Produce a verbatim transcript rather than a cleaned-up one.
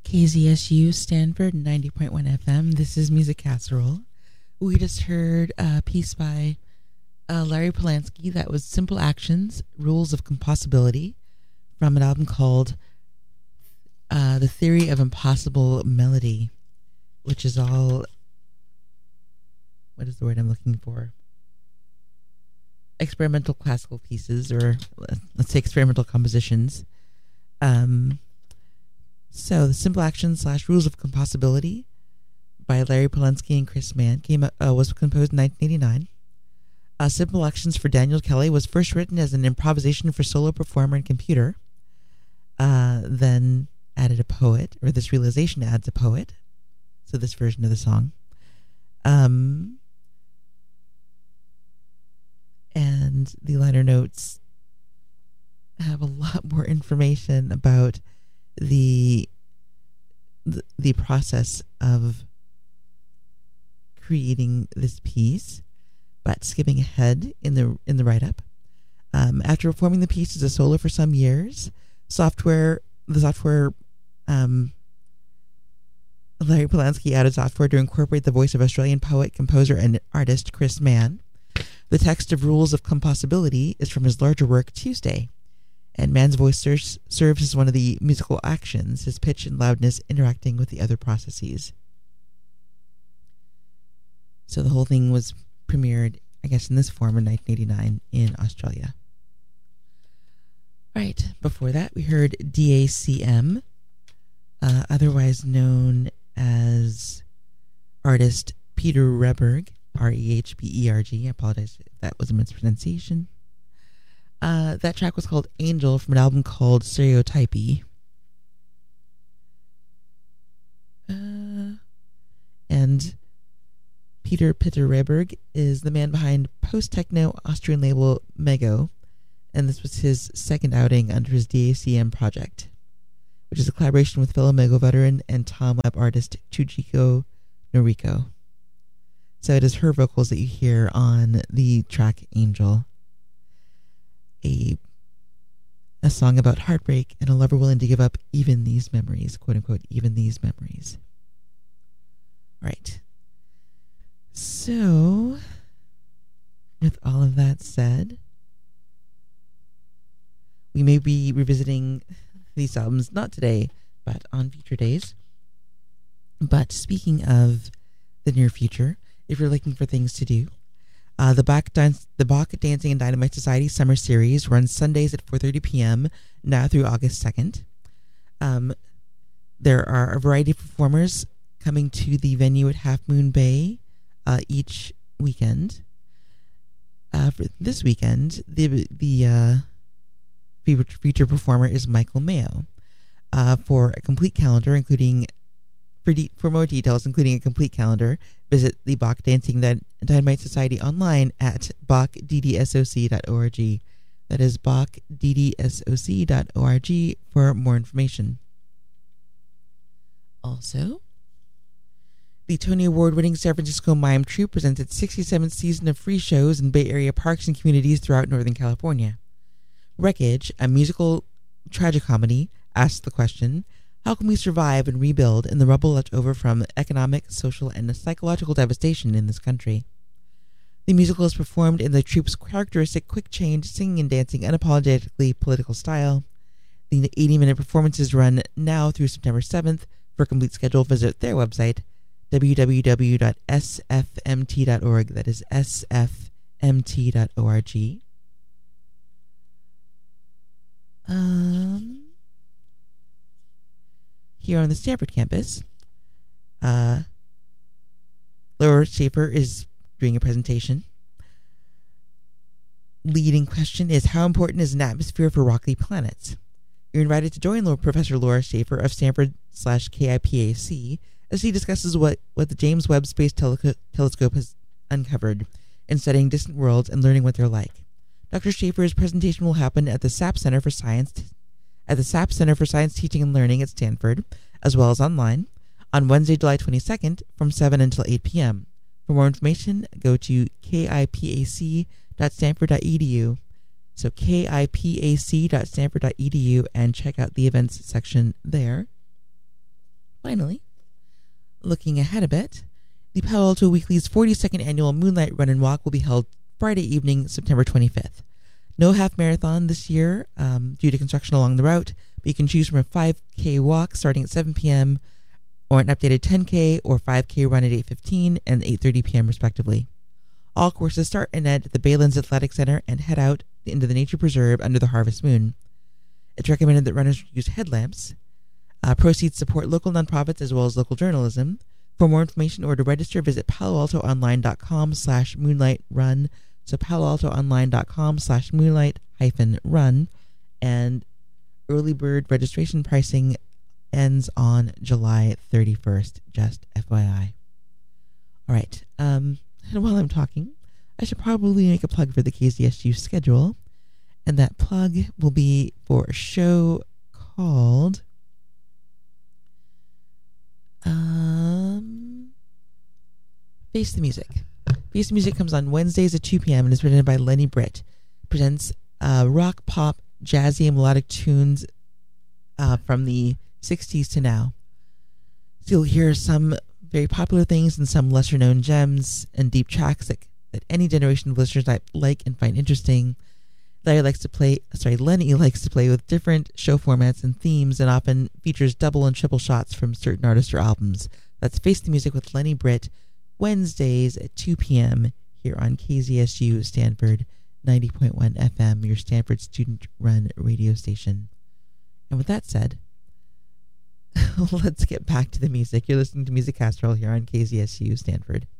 K Z S U Stanford ninety point one F M. This is Music Casserole. We just heard a piece by uh, Larry Polanski that was Simple Actions, Rules of Compossibility, from an album called uh, The Theory of Impossible Melody, which is all, what is the word I'm looking for? Experimental classical pieces, or let's say experimental compositions. Um, so the Simple Actions slash Rules of Compossibility by Larry Polanski and Chris Mann came uh, was composed in nineteen eighty-nine. Uh, Simple Actions for Daniel Kelly was first written as an improvisation for solo performer and computer. Uh, then added a poet, or this realization adds a poet. So this version of the song. Um, and the liner notes have a lot more information about the the, the process of creating this piece, but skipping ahead in the in the write-up. Um, after performing the piece as a solo for some years, software the software um, Larry Polanski added software to incorporate the voice of Australian poet, composer, and artist Chris Mann. The text of Rules of Compossibility is from his larger work Tuesday, and Mann's voice ser- serves as one of the musical actions, his pitch and loudness interacting with the other processes. So the whole thing was premiered, I guess, in this form in nineteen eighty-nine in Australia. Right, before that we heard D A C M, uh, otherwise known as artist Peter Rehberg, R E H B E R G. I apologize if that was a mispronunciation. Uh, that track was called Angel from an album called Stereotypy. Uh, and Peter Peter Rehberg is the man behind post-techno Austrian label Mego, and this was his second outing under his D A C M project, which is a collaboration with fellow Mego veteran and Tom Webb artist Chujiko Noriko. So it is her vocals that you hear on the track Angel, a a song about heartbreak and a lover willing to give up even these memories, quote unquote, even these memories. Right. So, with all of that said, we may be revisiting these albums, not today, but on future days. But speaking of the near future, if you're looking for things to do, uh, the Bach, Dance, the Bach Dancing and Dynamite Society Summer Series runs Sundays at four thirty p.m. now through August second. Um, there are a variety of performers coming to the venue at Half Moon Bay uh, each weekend. Uh, for this weekend, the the uh, feature performer is Michael Mayo. Uh, for a complete calendar, including for, de- for more details, including a complete calendar, visit the Bach Dancing and Dynamite Society online at bach d d s o c dot org. That is bach d d s o c dot org for more information. Also, the Tony Award-winning San Francisco Mime Troupe presents its sixty-seventh season of free shows in Bay Area parks and communities throughout Northern California. Wreckage, a musical tragicomedy, asks the question, how can we survive and rebuild in the rubble left over from economic, social, and psychological devastation in this country? The musical is performed in the troupe's characteristic quick-change, singing and dancing, unapologetically political style. The eighty-minute performances run now through September seventh. For a complete schedule, visit their website, w w w dot s f m t dot org. That is s f m t dot org. Um, here on the Stanford campus, uh, Laura Schaefer is doing a presentation. Leading question is, how important is an atmosphere for rocky planets? You're invited to join Professor Laura Schaefer of Stanford slash K I P A C as he discusses what, what the James Webb Space Tele- Telescope has uncovered in studying distant worlds and learning what they're like. Doctor Schaefer's presentation will happen at the S A P Center for Science at the S A P Center for Science Teaching and Learning at Stanford, as well as online, on Wednesday, July twenty-second from seven until eight p.m. For more information, go to k i p a c dot stanford dot e d u. So k i p a c dot stanford dot e d u and check out the events section there. Finally, looking ahead a bit, the Palo Alto Weekly's forty-second annual Moonlight Run and Walk will be held Friday evening, September twenty-fifth. No half marathon this year um, due to construction along the route, but you can choose from a five K walk starting at seven p.m. or an updated ten K or five K run at eight fifteen and eight thirty p.m. respectively. All courses start and end at the Baylands Athletic Center and head out into the nature preserve under the harvest moon. It's recommended that runners use headlamps. Uh, proceeds support local nonprofits as well as local journalism. For more information or to register, visit paloaltoonline.com slash moonlight run. So paloaltoonline.com slash moonlight hyphen run. And early bird registration pricing ends on July thirty-first, just F Y I. All right. Um, and while I'm talking, I should probably make a plug for the K Z S U schedule. And that plug will be for a show called um, Face the Music. Face the Music comes on Wednesdays at two p.m. and is presented by Lenny Britt. Presents uh, rock, pop, jazzy, and melodic tunes uh, from the sixties to now. So you'll hear some very popular things and some lesser-known gems and deep tracks that, that any generation of listeners might like and find interesting. Lenny likes to play. Sorry, Lenny likes to play with different show formats and themes, and often features double and triple shots from certain artists or albums. That's Face the Music with Lenny Britt, Wednesdays at two p.m. here on K Z S U Stanford ninety point one F M, your Stanford student-run radio station. And with that said, let's get back to the music. You're listening to Music Casserole here on K Z S U Stanford.